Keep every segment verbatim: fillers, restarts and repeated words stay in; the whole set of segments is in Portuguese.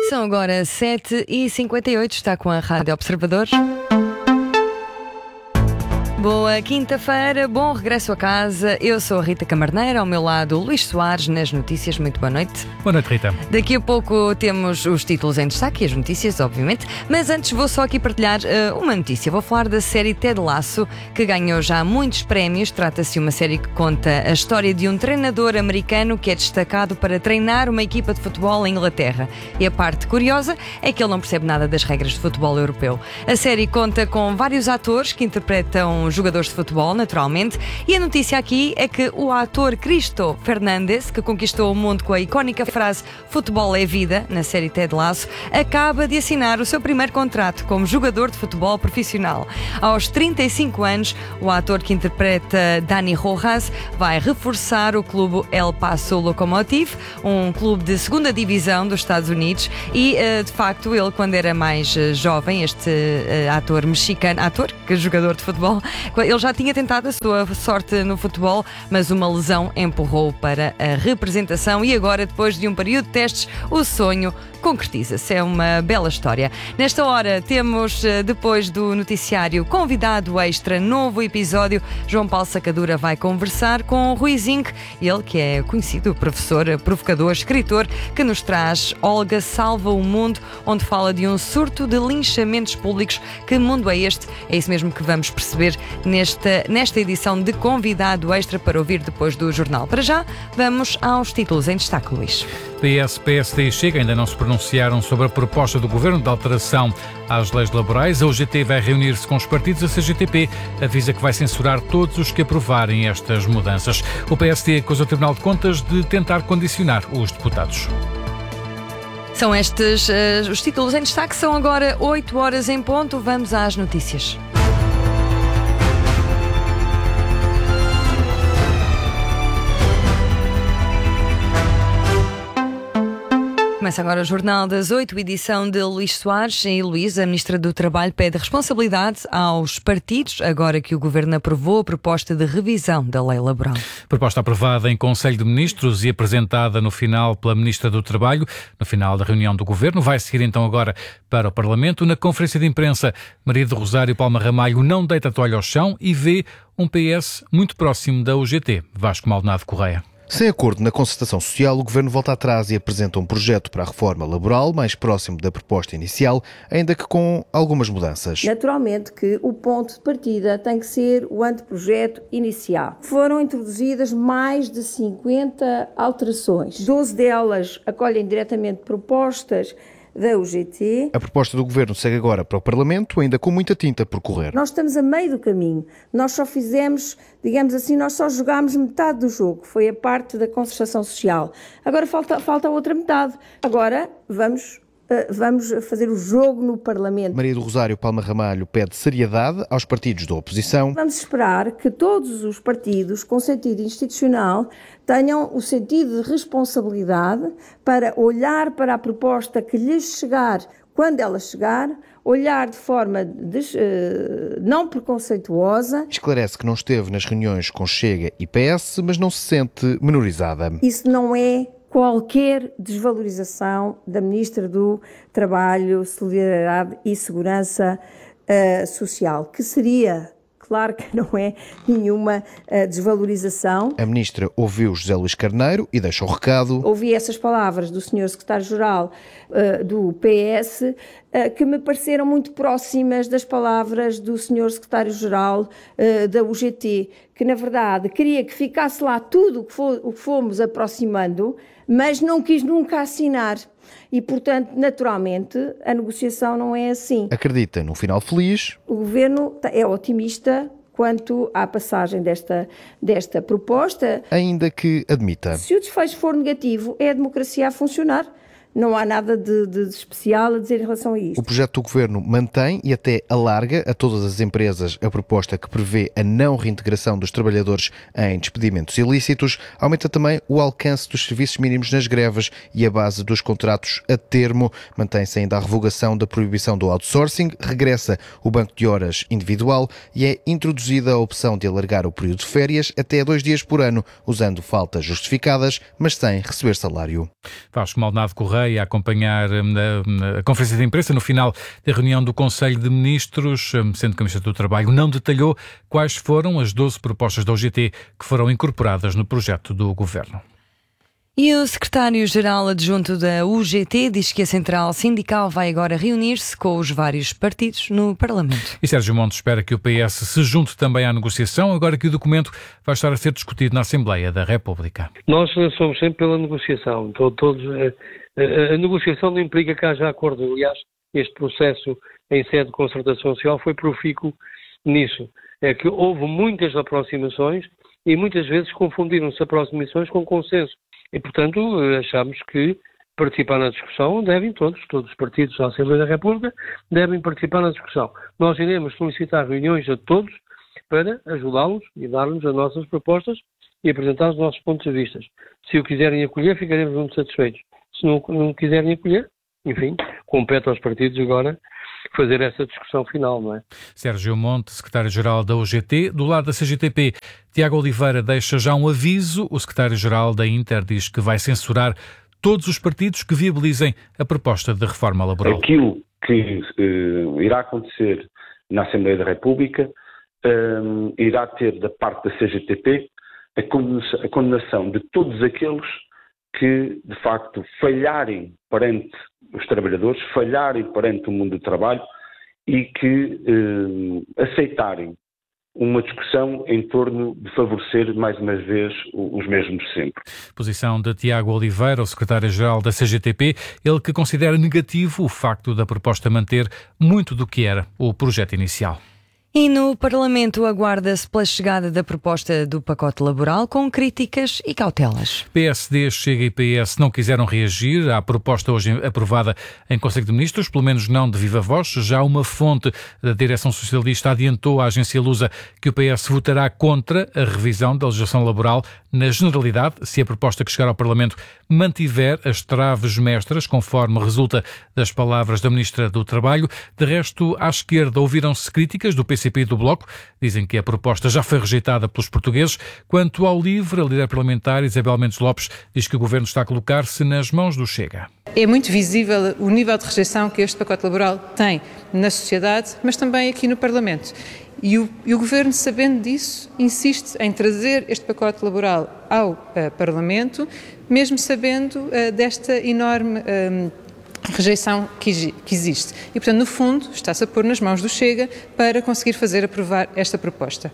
São agora sete e cinquenta e oito, está com a Rádio Observador. Boa quinta-feira, bom regresso a casa. Eu sou a Rita Camarneiro, ao meu lado Luís Soares nas notícias. Muito boa noite. Boa noite, Rita. Daqui a pouco temos os títulos em destaque e as notícias, obviamente, mas antes vou só aqui partilhar uh, uma notícia. Vou falar da série Ted Lasso, que ganhou já muitos prémios. Trata-se de uma série que conta a história de um treinador americano que é destacado para treinar uma equipa de futebol em Inglaterra. E a parte curiosa é que ele não percebe nada das regras de futebol europeu. A série conta com vários atores que interpretam jogadores de futebol, naturalmente, e a notícia aqui é que o ator Cristo Fernandes, que conquistou o mundo com a icónica frase "Futebol é vida", na série Ted Lasso, acaba de assinar o seu primeiro contrato como jogador de futebol profissional. Aos trinta e cinco anos, o ator que interpreta Dani Rojas vai reforçar o clube El Paso Locomotive, um clube de segunda divisão dos Estados Unidos, e, de facto, ele, quando era mais jovem, este ator mexicano, ator, que é jogador de futebol, ele já tinha tentado a sua sorte no futebol, mas uma lesão empurrou para a representação e agora, depois de um período de testes, o sonho concretiza-se. É uma bela história. Nesta hora temos, depois do noticiário, convidado extra, novo episódio. João Paulo Sacadura vai conversar com o Rui Zinc, ele que é conhecido professor, provocador, escritor, que nos traz Olga Salva o Mundo, onde fala de um surto de linchamentos públicos. Que mundo é este? É isso mesmo que vamos perceber nesta, nesta edição de convidado extra para ouvir depois do jornal. Para já, vamos aos títulos em destaque, Luís. P S, P S D e Chega ainda não se pronunciaram sobre a proposta do Governo de alteração às leis laborais. A U G T vai reunir-se com os partidos. A C G T P avisa que vai censurar todos os que aprovarem estas mudanças. O P S D acusa o Tribunal de Contas de tentar condicionar os deputados. São estes uh, os títulos em destaque. São agora oito horas em ponto. Vamos às notícias. Começa agora o Jornal das oito, edição de Luís Soares. E Luís, a Ministra do Trabalho, pede responsabilidade aos partidos, agora que o Governo aprovou a proposta de revisão da lei laboral. Proposta aprovada em Conselho de Ministros e apresentada no final pela Ministra do Trabalho, no final da reunião do Governo. Vai seguir então agora para o Parlamento. Na conferência de imprensa, Maria do Rosário Palma Ramalho não deita a toalha ao chão e vê um P S muito próximo da U G T. Vasco Maldonado Correia. Sem acordo na concertação social, o Governo volta atrás e apresenta um projeto para a reforma laboral mais próximo da proposta inicial, ainda que com algumas mudanças. Naturalmente que o ponto de partida tem que ser o anteprojeto inicial. Foram introduzidas mais de cinquenta alterações. doze delas acolhem diretamente propostas da U G T. A proposta do Governo segue agora para o Parlamento, ainda com muita tinta por correr. Nós estamos a meio do caminho. Nós só fizemos, digamos assim, nós só jogámos metade do jogo. Foi a parte da concertação social. Agora falta, falta a outra metade. Agora vamos... Vamos fazer o jogo no Parlamento. Maria do Rosário Palma Ramalho pede seriedade aos partidos da oposição. Vamos esperar que todos os partidos com sentido institucional tenham o sentido de responsabilidade para olhar para a proposta que lhes chegar, quando ela chegar, olhar de forma des, uh, não preconceituosa. Esclarece que não esteve nas reuniões com Chega e P S, mas não se sente menorizada. Isso não é qualquer desvalorização da Ministra do Trabalho, Solidariedade e Segurança uh, Social, que seria, claro que não é nenhuma uh, desvalorização. A Ministra ouviu José Luís Carneiro e deixou o recado. Ouvi essas palavras do senhor Secretário-Geral uh, do P S, uh, que me pareceram muito próximas das palavras do senhor Secretário-Geral uh, da U G T, que na verdade queria que ficasse lá tudo o que, for, o que fomos aproximando, mas não quis nunca assinar. E, portanto, naturalmente, a negociação não é assim. Acredita num final feliz. O Governo é otimista quanto à passagem desta, desta proposta. Ainda que admita. Se o desfecho for negativo, é a democracia a funcionar. Não há nada de, de especial a dizer em relação a isto. O projeto do Governo mantém e até alarga a todas as empresas a proposta que prevê a não reintegração dos trabalhadores em despedimentos ilícitos, aumenta também o alcance dos serviços mínimos nas greves e a base dos contratos a termo, mantém-se ainda a revogação da proibição do outsourcing, regressa o banco de horas individual e é introduzida a opção de alargar o período de férias até dois dias por ano, usando faltas justificadas, mas sem receber salário. Vasco Maldonado Correia. Correia a acompanhar a, a conferência de imprensa no final da reunião do Conselho de Ministros, sendo que o Ministro do Trabalho não detalhou quais foram as doze propostas da O G T que foram incorporadas no projeto do Governo. E o secretário-geral adjunto da U G T diz que a central sindical vai agora reunir-se com os vários partidos no Parlamento. E Sérgio Monte espera que o P S se junte também à negociação, agora que o documento vai estar a ser discutido na Assembleia da República. Nós somos sempre pela negociação. Todos, a, a, a negociação não implica que haja acordo. Aliás, este processo em sede de concertação social foi profícuo nisso. É que houve muitas aproximações e muitas vezes confundiram-se aproximações com consenso. E, portanto, achamos que participar na discussão devem todos, todos os partidos da Assembleia da República devem participar na discussão. Nós iremos solicitar reuniões a todos para ajudá-los e dar-nos as nossas propostas e apresentar os nossos pontos de vista. Se o quiserem acolher, ficaremos muito satisfeitos. Se não, não quiserem acolher, enfim, compete aos partidos agora fazer essa discussão final, não é? Sérgio Monte, secretário-geral da U G T. Do lado da C G T P, Tiago Oliveira deixa já um aviso. O secretário-geral da Inter diz que vai censurar todos os partidos que viabilizem a proposta de reforma laboral. Aquilo que uh, irá acontecer na Assembleia da República um, irá ter da parte da C G T P a condenação, a condenação de todos aqueles que, de facto, falharem perante os trabalhadores, falharem perante o mundo do trabalho e que eh, aceitarem uma discussão em torno de favorecer, mais uma vez, os mesmos sempre. Posição de Tiago Oliveira, o secretário-geral da C G T P, ele que considera negativo o facto da proposta manter muito do que era o projeto inicial. E no Parlamento aguarda-se pela chegada da proposta do pacote laboral com críticas e cautelas. P S D, Chega e P S não quiseram reagir à proposta hoje aprovada em Conselho de Ministros, pelo menos não de viva voz. Já uma fonte da direção socialista adiantou à agência Lusa que o P S votará contra a revisão da legislação laboral na generalidade, se a proposta que chegar ao Parlamento mantiver as traves mestras, conforme resulta das palavras da Ministra do Trabalho. De resto, à esquerda ouviram-se críticas do P C P e do Bloco. Dizem que a proposta já foi rejeitada pelos portugueses. Quanto ao LIVRE, a líder parlamentar Isabel Mendes Lopes diz que o Governo está a colocar-se nas mãos do Chega. É muito visível o nível de rejeição que este pacote laboral tem na sociedade, mas também aqui no Parlamento. E o, e o Governo, sabendo disso, insiste em trazer este pacote laboral ao uh, Parlamento, mesmo sabendo uh, desta enorme uh, rejeição que, que existe. E, portanto, no fundo, está-se a pôr nas mãos do Chega para conseguir fazer aprovar esta proposta.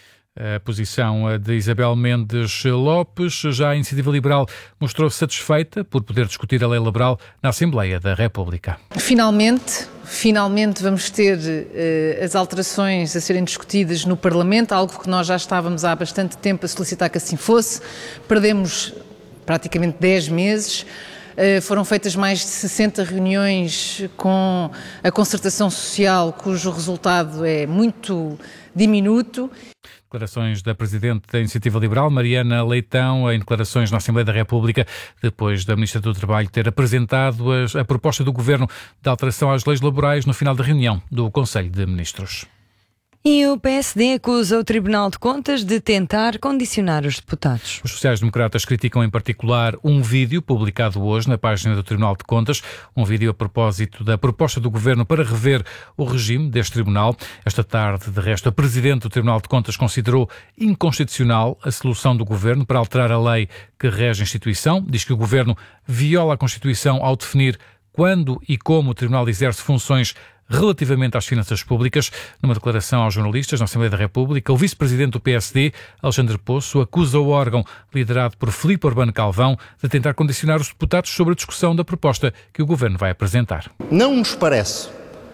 A posição de Isabel Mendes Lopes. Já a Iniciativa Liberal mostrou-se satisfeita por poder discutir a lei laboral na Assembleia da República. Finalmente, finalmente vamos ter uh, as alterações a serem discutidas no Parlamento, algo que nós já estávamos há bastante tempo a solicitar que assim fosse. Perdemos praticamente dez meses. Uh, foram feitas mais de sessenta reuniões com a concertação social, cujo resultado é muito diminuto. Declarações da Presidente da Iniciativa Liberal, Mariana Leitão, em declarações na Assembleia da República, depois da Ministra do Trabalho ter apresentado as, a proposta do Governo de alteração às leis laborais no final da reunião do Conselho de Ministros. E o P S D acusa o Tribunal de Contas de tentar condicionar os deputados. Os sociais-democratas criticam em particular um vídeo publicado hoje na página do Tribunal de Contas, um vídeo a propósito da proposta do Governo para rever o regime deste tribunal. Esta tarde, de resto, a Presidente do Tribunal de Contas considerou inconstitucional a solução do Governo para alterar a lei que rege a instituição. Diz que o Governo viola a Constituição ao definir quando e como o Tribunal exerce funções relativamente às finanças públicas. Numa declaração aos jornalistas na Assembleia da República, o vice-presidente do P S D, Alexandre Poço, acusa o órgão, liderado por Filipe Urbano Calvão, de tentar condicionar os deputados sobre a discussão da proposta que o Governo vai apresentar. Não nos parece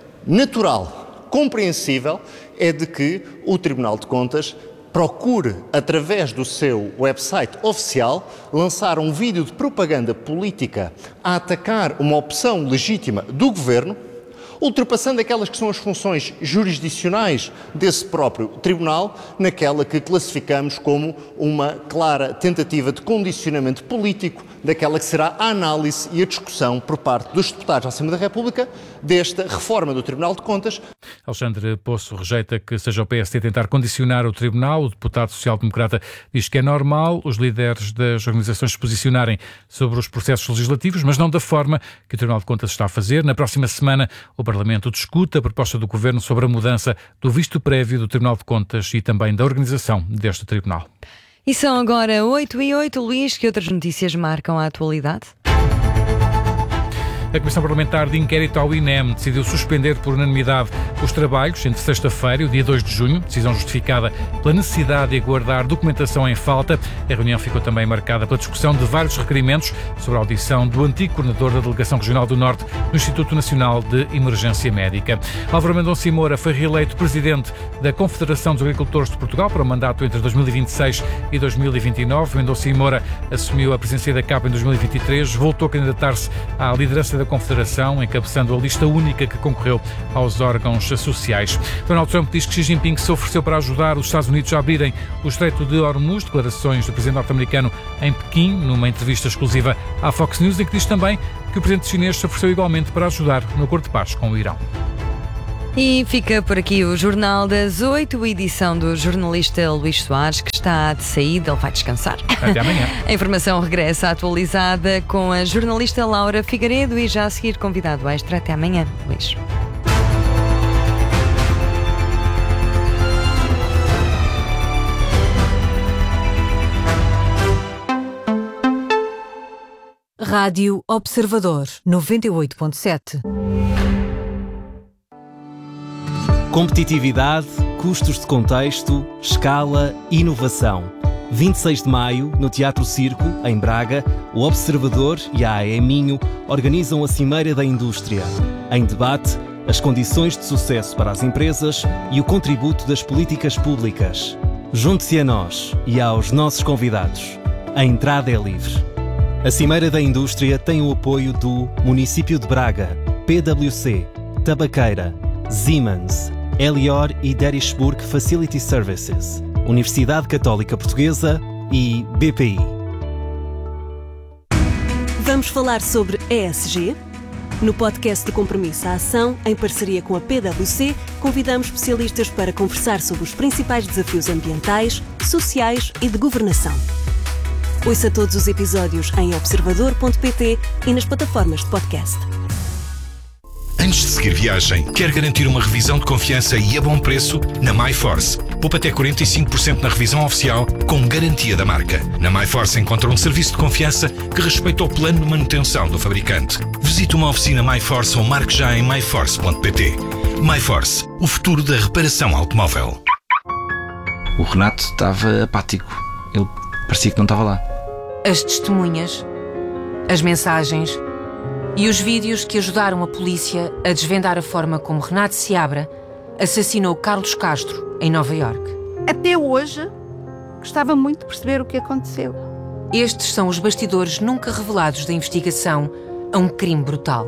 natural, compreensível, é de que o Tribunal de Contas procure, através do seu website oficial, lançar um vídeo de propaganda política a atacar uma opção legítima do Governo, ultrapassando aquelas que são as funções jurisdicionais desse próprio tribunal, naquela que classificamos como uma clara tentativa de condicionamento político daquela que será a análise e a discussão por parte dos deputados da Assembleia da República desta reforma do Tribunal de Contas. Alexandre Poço rejeita que seja o P S D tentar condicionar o Tribunal. O deputado social-democrata diz que é normal os líderes das organizações se posicionarem sobre os processos legislativos, mas não da forma que o Tribunal de Contas está a fazer. Na próxima semana, o Parlamento discute a proposta do Governo sobre a mudança do visto prévio do Tribunal de Contas e também da organização deste Tribunal. E são agora oito e oito, Luís, que outras notícias marcam a atualidade? A Comissão Parlamentar de Inquérito ao I N E M decidiu suspender por unanimidade os trabalhos entre sexta-feira e o dia dois de junho, decisão justificada pela necessidade de aguardar documentação em falta. A reunião ficou também marcada pela discussão de vários requerimentos sobre a audição do antigo coordenador da Delegação Regional do Norte no Instituto Nacional de Emergência Médica. Álvaro Mendonça e Moura foi reeleito presidente da Confederação dos Agricultores de Portugal para o mandato entre dois mil e vinte e seis e dois mil e vinte e nove. Mendonça e Moura assumiu a presidência da C A P em dois mil e vinte e três, voltou a candidatar-se à liderança da Confederação, encabeçando a lista única que concorreu aos órgãos sociais. Donald Trump diz que Xi Jinping se ofereceu para ajudar os Estados Unidos a abrirem o Estreito de Hormuz, declarações do presidente norte-americano em Pequim, numa entrevista exclusiva à Fox News, em que diz também que o presidente chinês se ofereceu igualmente para ajudar no acordo de paz com o Irão. E fica por aqui o Jornal das Oito, edição do jornalista Luís Soares, que está de saída, ele vai descansar. Até amanhã. A informação regressa atualizada com a jornalista Laura Figueiredo e já a seguir convidado extra. Até amanhã, Luís. Rádio Observador, noventa e oito ponto sete. Competitividade, custos de contexto, escala, inovação. vinte e seis de maio, no Teatro Circo, em Braga, o Observador e a A E Minho organizam a Cimeira da Indústria. Em debate, as condições de sucesso para as empresas e o contributo das políticas públicas. Junte-se a nós e aos nossos convidados. A entrada é livre. A Cimeira da Indústria tem o apoio do Município de Braga, P W C, Tabaqueira, Siemens, Elior e Derishburg Facility Services, Universidade Católica Portuguesa e B P I. Vamos falar sobre E S G? No podcast de Compromisso à Ação, em parceria com a P W C, convidamos especialistas para conversar sobre os principais desafios ambientais, sociais e de governação. Ouça todos os episódios em observador ponto pt e nas plataformas de podcast. Antes de seguir viagem, quer garantir uma revisão de confiança e a bom preço? Na MyForce. Poupa até quarenta e cinco por cento na revisão oficial, com garantia da marca. Na MyForce encontra um serviço de confiança que respeita o plano de manutenção do fabricante. Visite uma oficina MyForce ou marque já em my force ponto pt. MyForce, o futuro da reparação automóvel. O Renato estava apático. Ele parecia que não estava lá. As testemunhas, as mensagens e os vídeos que ajudaram a polícia a desvendar a forma como Renato Seabra assassinou Carlos Castro em Nova Iorque. Até hoje, gostava muito de perceber o que aconteceu. Estes são os bastidores nunca revelados da investigação a um crime brutal.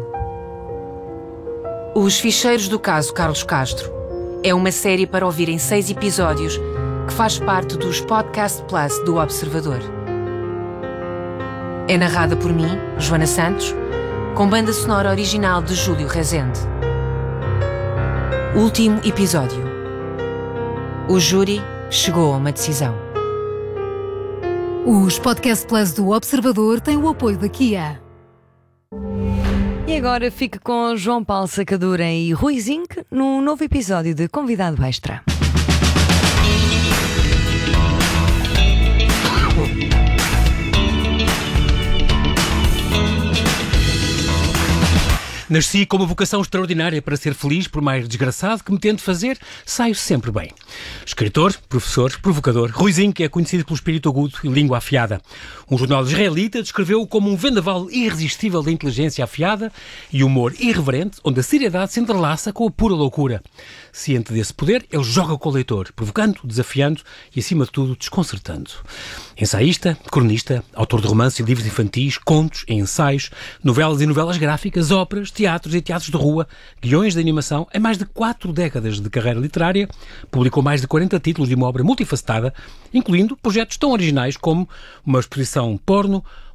Os Ficheiros do Caso Carlos Castro é uma série para ouvir em seis episódios que faz parte dos Podcast Plus do Observador. É narrada por mim, Joana Santos, com banda sonora original de Júlio Rezende. Último episódio. O júri chegou a uma decisão. Os Podcast Plus do Observador têm o apoio da Kia. E agora fique com João Paulo Sacadura e Rui Zinc num novo episódio de Convidado Extra. Nasci com uma vocação extraordinária para ser feliz, por mais desgraçado que me tente fazer, saio sempre bem. Escritor, professor, provocador, Rui Zinc é conhecido pelo espírito agudo e língua afiada. Um jornal israelita descreveu-o como um vendaval irresistível da inteligência afiada e humor irreverente, onde a seriedade se entrelaça com a pura loucura. Ciente desse poder, ele joga com o leitor, provocando, desafiando e, acima de tudo, desconcertando. Ensaísta, cronista, autor de romances e livros infantis, contos e ensaios, novelas e novelas gráficas, óperas, teatros e teatros de rua, guiões de animação, em mais de quatro décadas de carreira literária, publicou mais de quarenta títulos de uma obra multifacetada, incluindo projetos tão originais como uma exposição porno,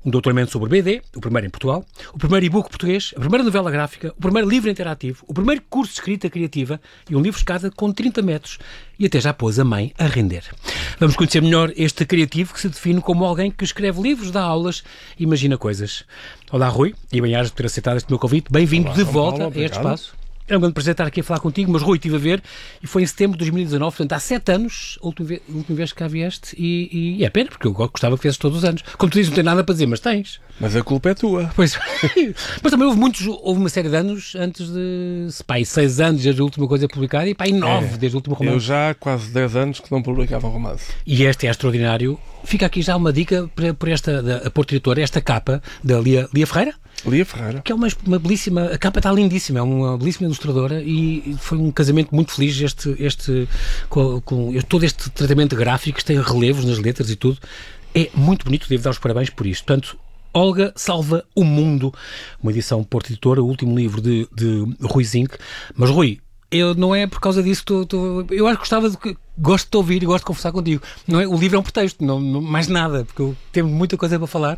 um doutoramento sobre B D, o primeiro em Portugal, o primeiro e-book português, a primeira novela gráfica, o primeiro livro interativo, o primeiro curso de escrita criativa e um livro escada com trinta metros e até já pôs a mãe a render. Vamos conhecer melhor este criativo que se define como alguém que escreve livros, dá aulas e imagina coisas. Olá, Rui, e bem-ajas por ter aceitado este meu convite. Bem-vindo de volta Paulo, a este espaço. É um grande prazer estar aqui a falar contigo, mas Rui, estive a ver e foi em setembro de dois mil e dezanove, portanto há sete anos, a última vez, a última vez que cá vieste e, e é pena, porque eu gostava que viesses todos os anos. Como tu dizes, não tem nada para dizer, mas tens. Mas a culpa é tua. Pois, mas também houve muitos, houve uma série de anos antes de, pá, seis anos desde a última coisa publicada e pá, e nove é, desde o último romance. Eu já há quase dez anos que não publicava romance. E este é extraordinário. Fica aqui já uma dica para, por esta, da, a Porto Editora, esta capa da Lia, Lia Ferreira? Lia Ferreira. Que é uma, uma belíssima, a capa está lindíssima, é uma belíssima ilustradora e foi um casamento muito feliz este, este, com, com todo este tratamento gráfico, que tem relevos nas letras e tudo. É muito bonito, devo dar os parabéns por isto. Portanto, Olga Salva o Mundo, uma edição Porto Editora, o último livro de, de Rui Zinck. Mas Rui, eu não é por causa disso que estou... Eu acho que gostava de... Gosto de te ouvir e gosto de conversar contigo. Não é? O livro é um pretexto, não, não, mais nada, porque eu tenho muita coisa para falar.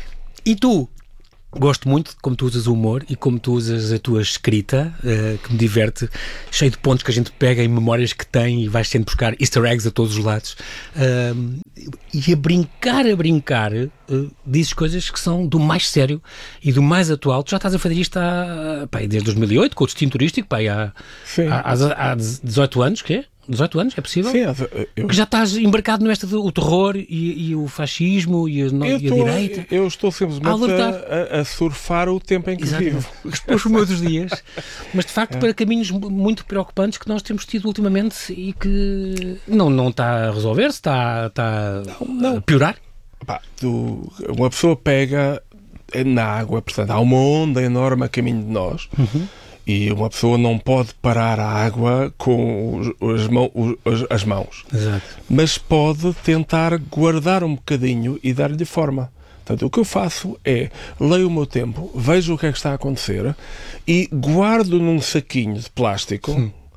E tu... Gosto muito de como tu usas o humor e como tu usas a tua escrita, uh, que me diverte, cheio de pontos que a gente pega em memórias que tem e vais sempre buscar easter eggs a todos os lados. Uh, e a brincar, a brincar, uh, dizes coisas que são do mais sério e do mais atual. Tu já estás a fazer isto há, pá, desde dois mil e oito, com o Destino Turístico, pá, há, há, há dezoito anos, que é? dezoito anos, é possível? Sim, eu... Que já estás embarcado nesta do terror e, e o fascismo e a, e a estou, direita. Eu estou simplesmente a, a, a surfar o tempo em que Exatamente. vivo. Os meus dias. Mas, de facto, é. para caminhos muito preocupantes que nós temos tido ultimamente e que não, não está a resolver-se, está, está não, não. a piorar. Pá, tu, uma pessoa pega na água, portanto, há uma onda enorme a caminho de nós. Uhum. E uma pessoa não pode parar a água com os, as, mão, os, as mãos. Exato. Mas pode tentar guardar um bocadinho e dar-lhe forma. Portanto, o que eu faço é, leio o meu tempo, vejo o que é que está a acontecer e guardo num saquinho de plástico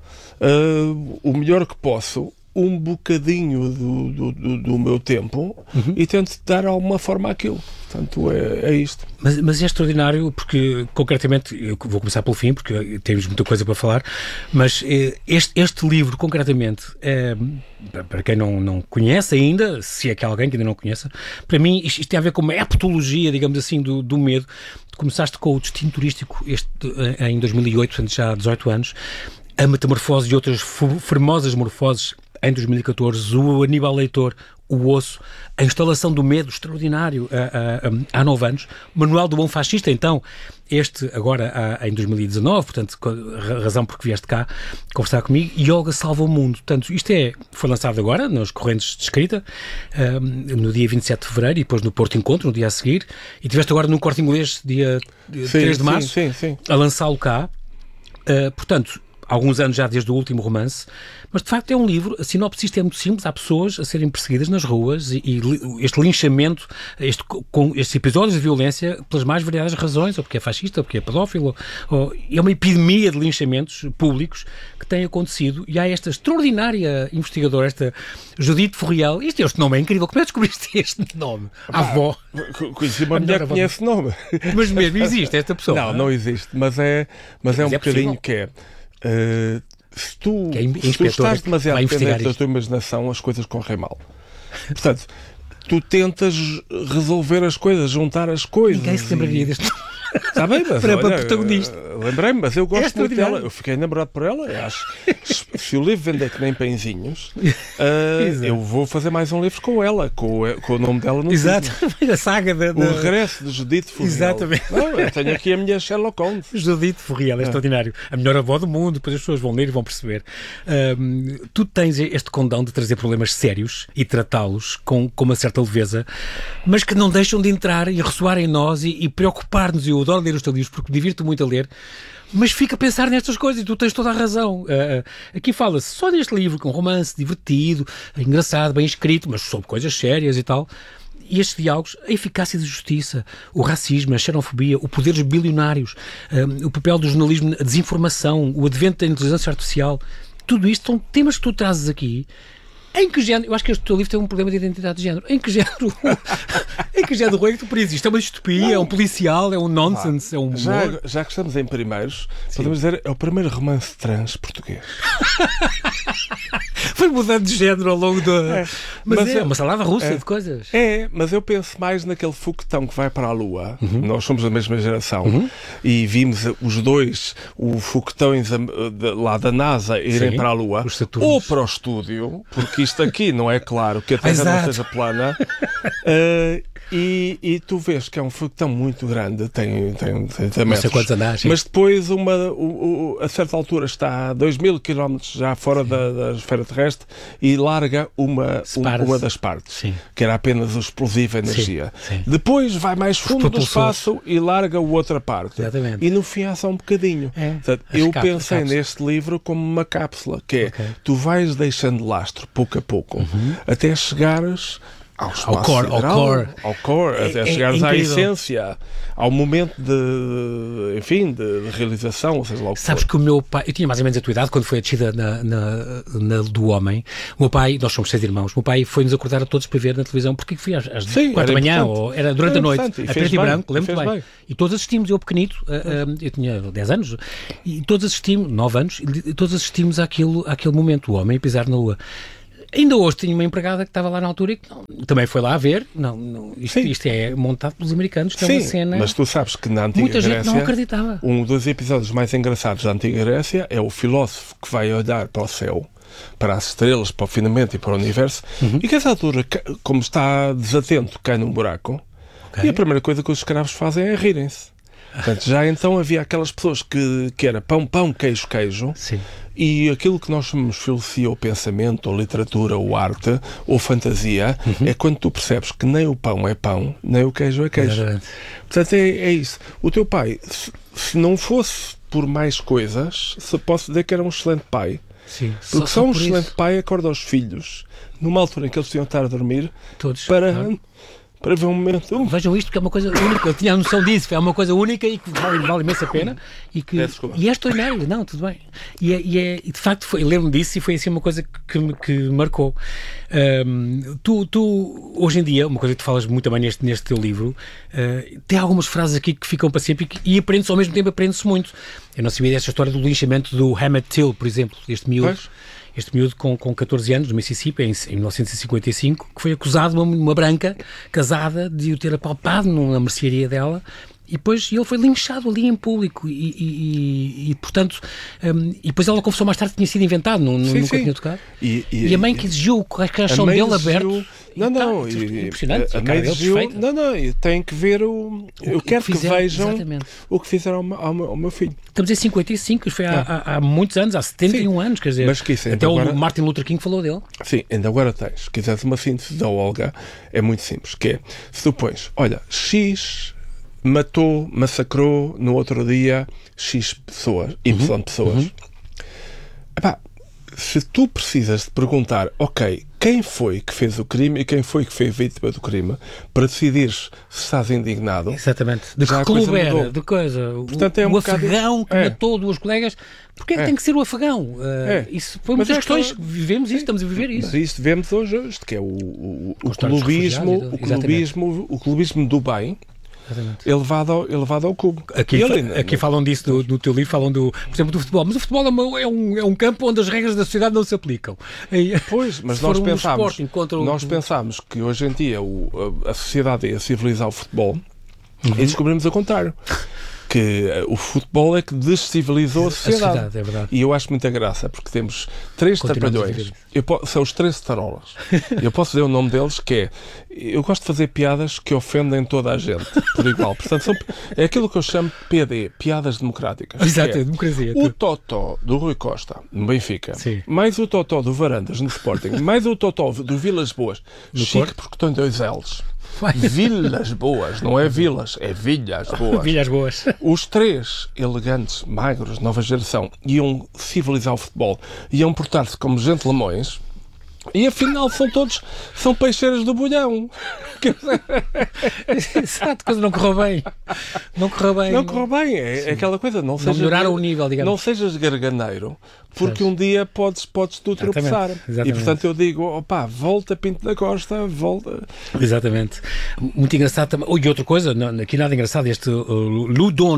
uh, o melhor que posso, um bocadinho do, do, do, do meu tempo uhum. e tento dar alguma forma àquilo. Portanto, é, é isto. Mas, mas é extraordinário porque, concretamente, eu vou começar pelo fim, porque temos muita coisa para falar, mas este, este livro, concretamente, é, para quem não, não conhece ainda, se é que há alguém que ainda não conheça, para mim isto, isto tem a ver com uma hepatologia, digamos assim, do, do medo. Começaste com o Destino Turístico este, em dois mil e oito, portanto já há dezoito anos, a Metamorfose e outras formosas morfoses em dois mil e catorze, o Aníbal Leitor, o Osso, a Instalação do Medo, extraordinário, há, há, há nove anos, Manual do Bom Fascista, então, este agora há, em dois mil e dezanove, portanto, razão porque vieste cá conversar comigo, e Olga Salva o Mundo. Portanto, isto é, foi lançado agora, nas correntes de escrita, um, no dia vinte e sete de fevereiro, e depois no Porto Encontro, no dia a seguir, e tiveste agora no Corte Inglês, dia sim, três de março, sim, sim, sim. a lançá-lo cá. Uh, portanto, alguns anos já desde o último romance, mas de facto é um livro, a sinopse isto é muito simples, há pessoas a serem perseguidas nas ruas e, e este linchamento, este, com estes episódios de violência pelas mais variadas razões, ou porque é fascista, ou porque é pedófilo, ou, é uma epidemia de linchamentos públicos que tem acontecido e há esta extraordinária investigadora, esta Judite Furriel, isto, este nome é incrível, como é que descobriste este nome? A avó. Conheci uma mulher que conhece nome. Mas mesmo existe esta pessoa? Não, não existe, mas é, mas é um é bocadinho que é... Uh, se tu, é se tu estás demasiado dependente da tua imaginação, as coisas correm mal. Portanto, tu tentas resolver as coisas, juntar as coisas. Ninguém se lembraria deste nome. Está bem, mas para, olha, para protagonista. Lembrei-me, mas eu gosto é muito dela. Eu fiquei namorado por ela. Acho, se o livro vender que nem pãezinhos, uh, eu vou fazer mais um livro com ela, com, com o nome dela no Exato, a saga da, da... O regresso de Judite Furriel. Exatamente. Não, eu tenho aqui a minha Sherlock Holmes. Judite Furriel, é extraordinário. A melhor avó do mundo, depois as pessoas vão ler e vão perceber. Um, tu tens este condão de trazer problemas sérios e tratá-los com, com uma certa leveza, mas que não deixam de entrar e ressoar em nós e, e preocupar-nos. Eu adoro ler os teus livros porque divirto muito a ler, mas fica a pensar nestas coisas e tu tens toda a razão. Uh, aqui fala-se só deste livro, que é um romance divertido, engraçado, bem escrito, mas sobre coisas sérias e tal. E estes diálogos, a eficácia da justiça, o racismo, a xenofobia, o poder dos bilionários, um, o papel do jornalismo, a desinformação, o advento da inteligência artificial, tudo isto são temas que tu trazes aqui Em que género, eu acho que este teu livro tem um problema de identidade de género. Em que género, em que género é que tu precisas? Isto é uma distopia, é um policial, é um nonsense, ah, é um humor. Já, já que estamos em primeiros, Sim. podemos dizer, é o primeiro romance trans português. Foi mudando de género ao longo da... É. Mas, mas é eu, uma salada russa é, de coisas. É, mas eu penso mais naquele foguetão que vai para a Lua. Uhum. Nós somos da mesma geração. Uhum. E vimos os dois, o foguetão lá da NASA, irem Sim. para a Lua. Ou para o estúdio, porque isto aqui não é claro que a Terra Exato. não seja plana. uh, e, e tu vês que é um foguetão muito grande, tem, tem, tem não sei quantos andares, mas depois uma, o, o, a certa altura está a dois mil quilómetros já fora da, da esfera terrestre e larga uma, um, uma das partes, Sim. que era apenas o explosivo energia. Sim. Sim. Depois vai mais fundo do espaço e larga a outra parte. Exatamente. E no fim há só um bocadinho. É. Portanto, eu cap- pensei neste livro como uma cápsula, que é, okay. tu vais deixando lastro pouco a pouco, uhum. até chegares ao, ao core, sideral, ao core, ao core é, até é, chegares é à essência, ao momento de, enfim, de, de realização, ou seja lá o que Sabes for. que o meu pai, eu tinha mais ou menos a tua idade quando foi a descida na, na, na do homem. O meu pai, nós somos seis irmãos, o meu pai foi-nos acordar a todos para ver na televisão, porque fui às, às Sim, quatro da manhã, ou era durante era a noite, a preto e branco, lembro-te bem. bem. E todos assistimos, eu pequenito, uh, uh, eu tinha dez anos, e todos assistimos, nove anos, e todos assistimos àquilo, àquele momento, o homem a pisar na lua. Ainda hoje tinha uma empregada que estava lá na altura e que não, também foi lá a ver. Não, não, isto, isto é montado pelos americanos, que é uma cena. Mas tu sabes que na antiga muita Grécia, gente não acreditava. Um dos episódios mais engraçados da antiga Grécia é o filósofo que vai olhar para o céu, para as estrelas, para o firmamento e para o universo, uhum. e que a essa altura, como está desatento, cai num buraco, okay. e a primeira coisa que os escravos fazem é rirem-se. Portanto, já então havia aquelas pessoas que, que era pão, pão, queijo, queijo. Sim. E aquilo que nós chamamos de filosofia ou pensamento, ou literatura, ou arte, ou fantasia, uhum. é quando tu percebes que nem o pão é pão, nem o queijo é queijo. É Portanto, é, é isso. O teu pai, se, se não fosse por mais coisas, se posso dizer que era um excelente pai. Sim. Porque só, só um excelente isso. pai acorda os filhos, numa altura em que eles deviam estar a dormir, Todos, para... claro. para ver um momento. Vejam isto, porque é uma coisa única. Eu tinha a noção disso, é uma coisa única e que vale, vale imensa pena. E, que, e é extraordinário, não, tudo bem. E, é, e, é, e de facto, foi, lembro-me disso e foi assim uma coisa que me que marcou. Um, tu, tu, hoje em dia, uma coisa que tu falas muito também neste, neste teu livro, uh, tem algumas frases aqui que ficam para sempre e, e aprendes-se ao mesmo tempo, aprendes-se muito. Eu não sabia dessa história do linchamento do Emmett Till, por exemplo, este miúdo. Pois. Este miúdo com, com catorze anos, no Mississippi, em, em mil novecentos e cinquenta e cinco, que foi acusado, uma, uma branca, casada, de o ter apalpado na mercearia dela, e depois ele foi linchado ali em público, e, e, e, e portanto, um, e depois ela confessou mais tarde que tinha sido inventado, não, sim, nunca sim. tinha tocado. E, e, e a mãe que exigiu o caixão dele exigiu, aberto. Não, não, tá, e, impressionante. A, a mãe exigiu, não, não, tem que ver o. Eu o, quero que, fizeram, que vejam exatamente. o que fizeram ao, ao, ao meu filho. Estamos em cinquenta e cinco, foi há, há, há muitos anos, há setenta e um sim. anos, quer dizer. Mas que isso, até agora, o Martin Luther King falou dele. Sim, ainda agora tens. Se quiseres uma síntese da Olga, é muito simples, que é, se tu pões, olha, X matou, massacrou no outro dia X pessoas, Y uhum. pessoas. Uhum. Epá, se tu precisas de perguntar, ok, quem foi que fez o crime e quem foi que foi vítima do crime, para decidires se estás indignado. Exatamente. De que clube era, de coisa. Portanto, o, é um o afegão que é. matou duas colegas. Porquê é que é. tem que ser o afegão? Uh, é. Isso foi uma das questões. Que... Vivemos isso, estamos a viver isso. Mas isso vivemos hoje, hoje que é o, o, o, clubismo, o, clubismo, o clubismo do bem. Elevado ao, elevado ao cubo. Aqui, ele, aqui não... falam disso no, no teu livro, falam do, por exemplo, do futebol. Mas o futebol é, uma, é, um, é um campo onde as regras da sociedade não se aplicam. E, pois, mas nós pensámos, um nós pensámos que hoje em dia o, a, a sociedade ia civilizar o futebol uhum. e descobrimos o contrário. Que uh, o futebol é que descivilizou a sociedade. A sociedade, é verdade. E eu acho muita graça, porque temos três trapalhões. Eu po- são os três tarolas. Eu posso dizer o nome deles, que é... Eu gosto de fazer piadas que ofendem toda a gente, por igual. Portanto, são, é aquilo que eu chamo P D, piadas democráticas. Exato, é, democracia. O Totó do Rui Costa, no Benfica, Sim. mais o Totó do Varandas, no Sporting, mais o Totó do Vilas Boas, no chique, Porto? Porque estão em dois L's. Vilas Boas, não é vilas, é Vilhas Boas. Vilhas Boas. Os três elegantes, magros, nova geração, iam civilizar o futebol, iam portar-se como gentlemões, E afinal são todos, são peixeiras do bolhão. Exato, coisa não correu bem. Não correu bem. Não correu bem, é, é aquela coisa, não, não sejas, melhoraram o nível, digamos. Não sejas garganeiro, porque um dia podes, podes tu tropeçar. Exatamente. E portanto eu digo, opá, volta Pinto da Costa, volta. Exatamente. Muito engraçado também. Oh, e outra coisa, não, aqui nada engraçado, este uh, Ludon,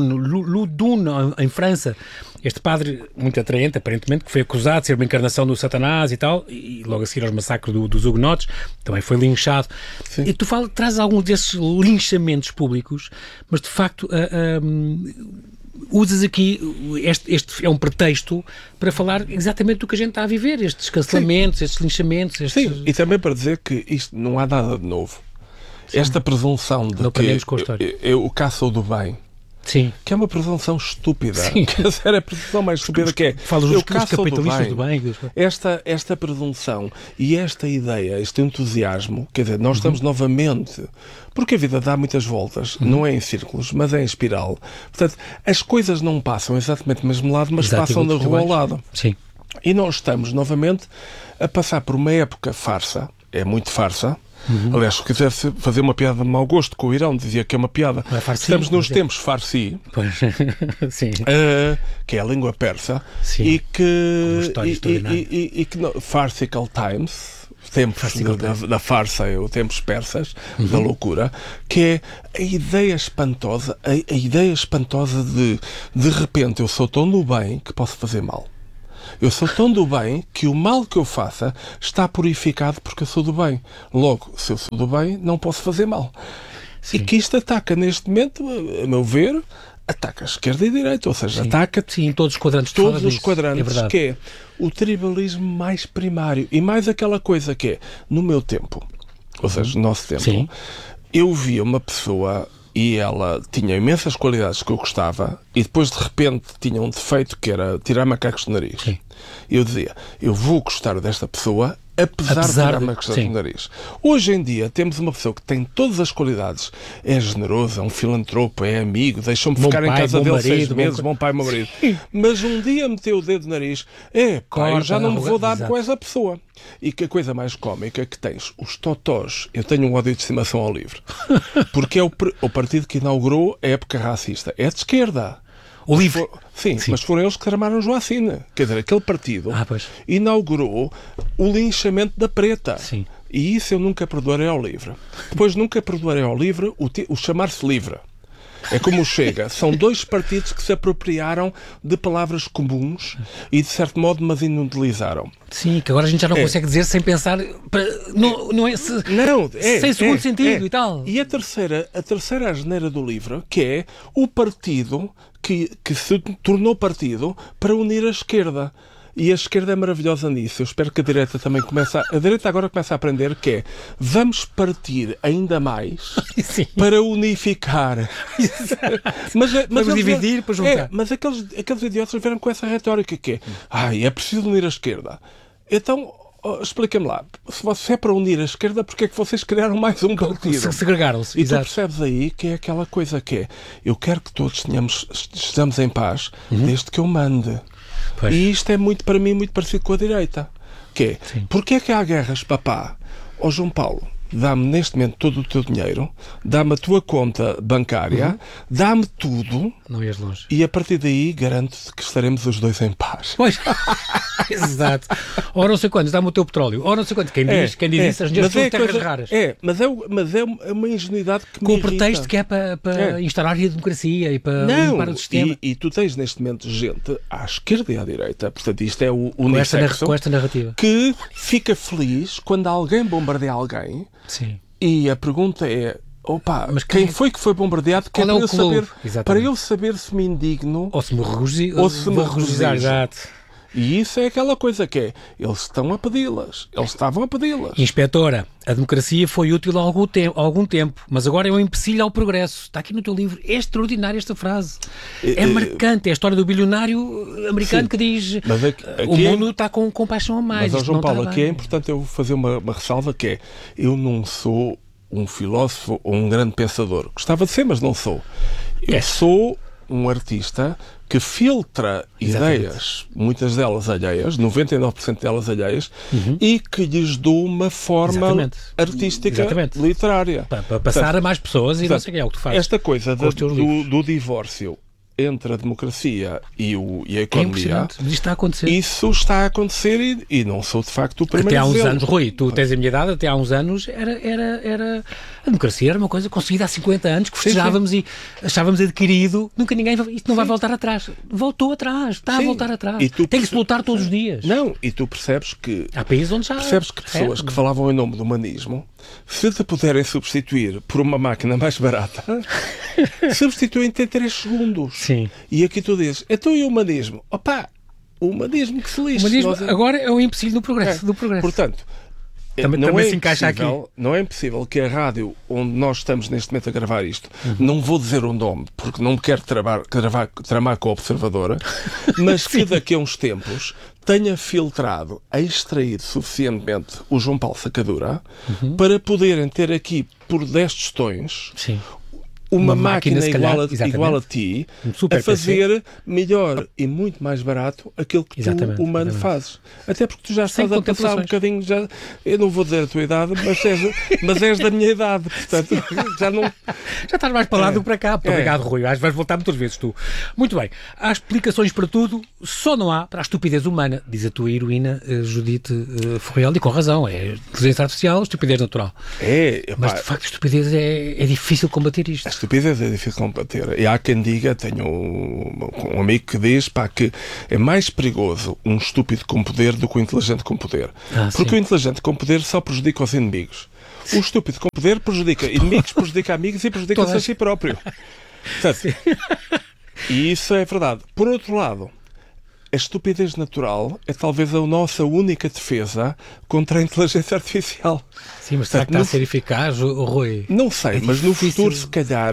Ludun em França, este padre muito atraente, aparentemente, que foi acusado de ser uma encarnação do Satanás e tal, e logo a seguir aos massacres do, dos hugonotes, também foi linchado. Sim. E tu fala, traz algum desses linchamentos públicos, mas de facto uh, um, usas aqui, este, este é um pretexto para falar exatamente do que a gente está a viver, estes cancelamentos, Sim. estes linchamentos. Estes... Sim, e também para dizer que isto não há nada de novo. Sim. Esta presunção de não que com a história. Eu, eu, o caça do bem, Sim. que é uma presunção estúpida. Sim. Quer dizer, é a presunção mais estúpida que é. Falas dos capitalistas do bem. Do bem. Esta, esta presunção e esta ideia, este entusiasmo, quer dizer, nós estamos uhum. novamente, porque a vida dá muitas voltas, uhum. não é em círculos, mas é em espiral. Portanto, as coisas não passam exatamente do mesmo lado, mas Exato, passam da rua ao lado. Sim. E nós estamos novamente a passar por uma época farsa, é muito farsa. Uhum. Aliás, se quisesse fazer uma piada de mau gosto com o Irão, dizia que é uma piada. É farsi, Estamos nos é. tempos farsi, Sim. Uh, que é a língua persa, Sim. e que, e, e, e, e que no, farcical times, tempos farcical da, da, da farsa, ou tempos persas, uhum. da loucura, que é a ideia espantosa, a, a ideia espantosa de de repente eu sou tão do bem que posso fazer mal. Eu sou tão do bem que o mal que eu faça está purificado porque eu sou do bem. Logo, se eu sou do bem, não posso fazer mal. Sim. E que isto ataca, neste momento, a meu ver, ataca a esquerda e a direita. Ou seja, Sim. ataca Sim, todos os quadrantes. Todos os quadrantes, é que é o tribalismo mais primário. E mais aquela coisa que é, no meu tempo, ou seja, no nosso tempo, Sim. eu via uma pessoa... e ela tinha imensas qualidades que eu gostava e depois de repente tinha um defeito que era tirar macacos do nariz. Sim. E eu dizia, eu vou gostar desta pessoa apesar, apesar de tirar de... macacos do nariz. Hoje em dia temos uma pessoa que tem todas as qualidades, é generoso, é um filantropo, é amigo, deixou-me ficar pai, em casa dele marido, seis meses, bom, bom pai, meu marido. Mas um dia meteu o dedo no nariz, é pá, eu já não me vou dar com essa pessoa. E que a coisa mais cómica é que tens os totós. Eu tenho um ódio de estimação ao livro. Porque é o, o partido que inaugurou a época racista. É de esquerda. O livro? For, sim, sim, mas foram eles que tramaram Joacine. Quer dizer, aquele partido ah, inaugurou o linchamento da preta. Sim. E isso eu nunca perdoarei ao livro. Depois nunca perdoarei ao livro o, o chamar-se livre. É como o Chega. São dois partidos que se apropriaram de palavras comuns e, de certo modo, mas inutilizaram. Sim, que agora a gente já não é. consegue dizer sem pensar... Não, não é... Se, não, é sem segundo é, sentido é. e tal. E a terceira, a terceira asneira do livro, que é o partido que, que se tornou partido para unir a esquerda. E a esquerda é maravilhosa nisso. Eu espero que a direita também comece a... A direita agora começa a aprender que é vamos partir ainda mais Sim. para unificar. mas, mas vamos dividir para juntar. É, mas aqueles, aqueles idiotas vieram com essa retórica que é ai, é preciso unir a esquerda. Então, oh, explica-me lá. Se você é para unir a esquerda, porque é que vocês criaram mais um partido? Se segregaram-se. E tu percebes aí que é aquela coisa que é eu quero que todos tenhamos, estejamos em paz uhum. desde que eu mande. Pois. E isto é muito, para mim, muito parecido com a direita. Que é, Sim. porque é que há guerras, papá? Ó João Paulo, dá-me neste momento todo o teu dinheiro, dá-me a tua conta bancária, uhum. dá-me tudo. Não ias longe. E a partir daí garanto-te que estaremos os dois em paz. Pois. Exato. Ora não sei quantos, dá-me o teu petróleo. Ora não sei quantos. Quem diz, é, quem diz é, isso, as minhas é terras coisa, raras. É, mas é, mas é uma ingenuidade que com me o pretexto irrita. que é para, para é. instaurar a democracia e para não, limpar o sistema. E, e tu tens neste momento gente à esquerda e à direita, portanto isto é o com esta, com esta narrativa, que fica feliz quando alguém bombardeia alguém. Sim. E a pergunta é, opa, mas quem, quem foi que foi bombardeado? Que é para, é eu saber, para eu saber se me indigno ou se me regozijo. Ou se me regozijo. E isso é aquela coisa que é, eles estão a pedi-las, eles estavam a pedi-las. Inspetora, a democracia foi útil há algum, te- algum tempo, mas agora é um empecilho ao progresso. Está aqui no teu livro, é extraordinária esta frase. É, é marcante, é a história do bilionário americano sim, que diz mas aqui, aqui o mundo é... está com, com paixão a mais. Mas, ó, João Paulo, aqui bem. É importante eu fazer uma, uma ressalva que é, eu não sou um filósofo ou um grande pensador. Gostava de ser, mas não sou. Eu é. sou um artista que filtra Exatamente. ideias, muitas delas alheias, noventa e nove por cento delas alheias, uhum. e que lhes dou uma forma Exatamente. artística, Exatamente. literária. Para, para passar Portanto, a mais pessoas e não sei o que é o que tu fazes. Esta coisa da, do, do divórcio entre a democracia e, o, e a economia, é mas isto está a acontecer. Isso está a acontecer e, e não sou de facto o primeiro. Até há uns exemplo. anos, Rui, tu tens a minha idade, até há uns anos era, era, era a democracia era uma coisa conseguida há cinquenta anos, que festejávamos sim, sim. e achávamos adquirido, nunca ninguém, isto não vai sim. voltar atrás. Voltou atrás, está sim. a voltar atrás. E tu Tem que se lutar todos os dias. Não, e tu percebes que há países onde já percebes que pessoas é. que falavam em nome do humanismo, se te puderem substituir por uma máquina mais barata, substituem-te em três segundos. Sim. E aqui tu dizes, então e o humanismo? Opa, o humanismo que se lixe. O humanismo Nós... agora é o empecilho do progresso. É. Do progresso. Portanto, também, não, também é se encaixa aqui. Não é impossível que a rádio onde nós estamos neste momento a gravar isto, uhum. não vou dizer o nome, porque não me quero travar, travar, tramar com a observadora, mas que daqui a uns tempos tenha filtrado, extraído suficientemente o João Paulo Sacadura uhum. para poderem ter aqui por dez tostões Sim. uma, uma máquina, máquina igual, a, igual a ti um a fazer P C. melhor e muito mais barato aquilo que exatamente, tu, humano, exatamente. fazes. Até porque tu já estás Sem a passar um bocadinho, já, eu não vou dizer a tua idade, mas és, mas és da minha idade, portanto já não... Já estás mais para lá é. do que para cá. É. Obrigado, Rui. Vais voltar muitas vezes tu. Muito bem. Há explicações para tudo, só não há para a estupidez humana, diz a tua heroína uh, Judite uh, Forreal, e com razão. É inteligência artificial, estupidez natural. É, epá, mas de facto a estupidez é, é difícil combater isto. A estupidez é difícil combater. E há quem diga, tenho um, um amigo que diz pá, que é mais perigoso um estúpido com poder do que um inteligente com poder. Ah, Porque sim. o inteligente com poder só prejudica os inimigos. O estúpido com poder prejudica inimigos, prejudica amigos e prejudica-se a si próprio. Portanto, e isso é verdade. Por outro lado, a estupidez natural é talvez a nossa única defesa contra a inteligência artificial. Sim, mas será que está a ser eficaz, Rui? Não sei, é mas difícil. No futuro, se calhar,